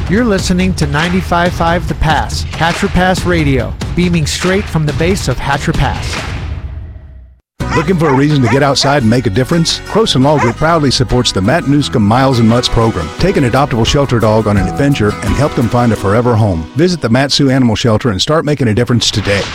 You're listening to 95.5 The Pass, Hatcher Pass Radio, beaming straight from the base of Hatcher Pass. Looking for a reason to get outside and make a difference? Croson Law Group proudly supports the Matt Newscomb Miles and Mutts program. Take an adoptable shelter dog on an adventure and help them find a forever home. Visit the Mat-Su Animal Shelter and start making a difference today.